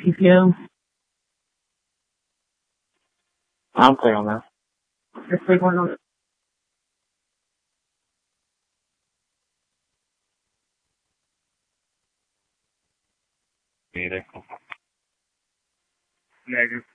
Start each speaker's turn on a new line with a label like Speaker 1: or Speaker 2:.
Speaker 1: PPO.
Speaker 2: I'm clear on that.
Speaker 1: Just like one of
Speaker 2: Me either.
Speaker 1: Negative.